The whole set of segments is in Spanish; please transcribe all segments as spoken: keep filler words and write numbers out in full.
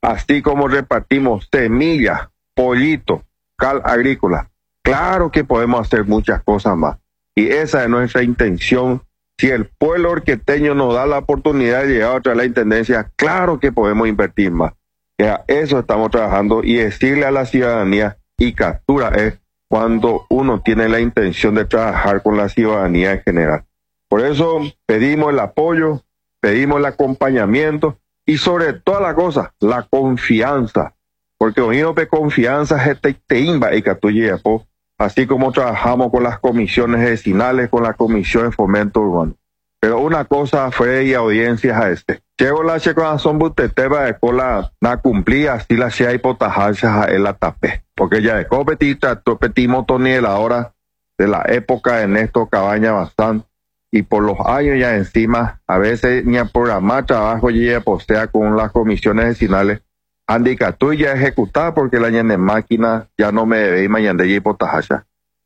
así como repartimos semillas, pollito, cal agrícola. Claro que podemos hacer muchas cosas más. Y esa es nuestra intención. Si el pueblo orqueteño nos da la oportunidad de llegar otra vez a la intendencia, claro que podemos invertir más. Y a eso estamos trabajando y decirle a la ciudadanía, y captura es cuando uno tiene la intención de trabajar con la ciudadanía en general. Por eso pedimos el apoyo, pedimos el acompañamiento y sobre todas las cosas, la confianza. Porque oído de confianza es este teimba y catuyepo, así como trabajamos con las comisiones vecinales, con la comisión de fomento urbano. Pero una cosa fue y audiencias a este. Llego la checorazón buteteba de cola na cumplía, así la sea hipotajarse a él la tapé. Porque ya de copetita, topetimos Tony la hora de la época de Néstor Cabaña Bazán. Y por los años ya encima, a veces ni a programar trabajo ya postea con las comisiones vecinales. Andicatú ya ejecutada porque la ñane máquina ya no me debe y mañana ya hipotajarse.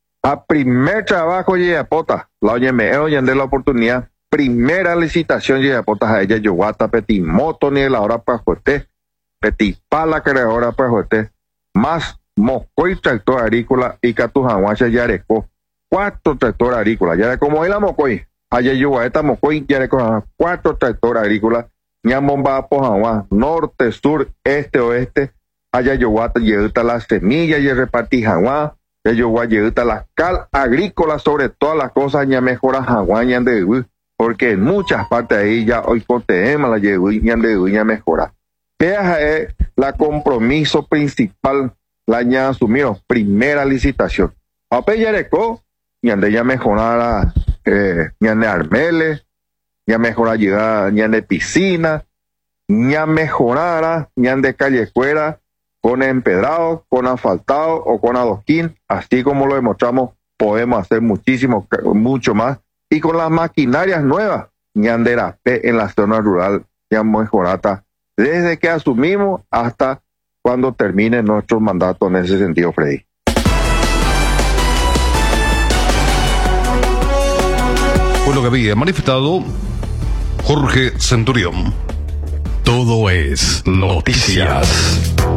A primer trabajo ya pota, la oye me de la oportunidad. Primera licitación ya potas a ella yoguata peti moto ni la hora para juete peti pala que la hora para juete más mocoy tractor agrícola y catujanguacha yareco cuatro tractor agrícola ya como la mocoy allá yoguata mocoy yareco cuatro tractor agrícola ñambomba pojagua norte sur este oeste allá yoguata yeguta la semilla y reparti jagua ya yoguata yeguta la cal agrícola sobre todas las cosas ya mejora jagua ya de porque en muchas partes de ahí ya hoy coteema la yeguña de yeguña mejora. Esa es la compromiso principal la ña asumió, primera licitación. Papel yareco, ña de ya mejorara, eh, ña de armeles, ña mejora llegar, ña de piscina, ña mejorara, ña de callecuera, con empedrado, con asfaltado o con adoquín, así como lo demostramos, podemos hacer muchísimo, mucho más. Y con las maquinarias nuevas, ñandera P en la zona rural, ya mejorata, desde que asumimos hasta cuando termine nuestro mandato en ese sentido, Freddy. Fue lo que había manifestado Jorge Centurión. Todo es noticias.